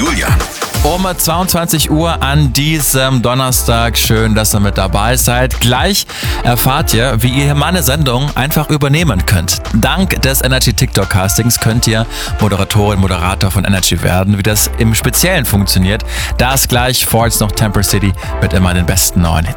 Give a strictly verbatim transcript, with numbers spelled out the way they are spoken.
Julian. Um zweiundzwanzig Uhr an diesem Donnerstag. Schön, dass ihr mit dabei seid. Gleich erfahrt ihr, wie ihr meine Sendung einfach übernehmen könnt. Dank des Energy TikTok Castings könnt ihr Moderatorin, Moderator von Energy werden. Wie das im Speziellen funktioniert, das gleich vor jetzt noch Temper City mit immer den besten neuen Hits.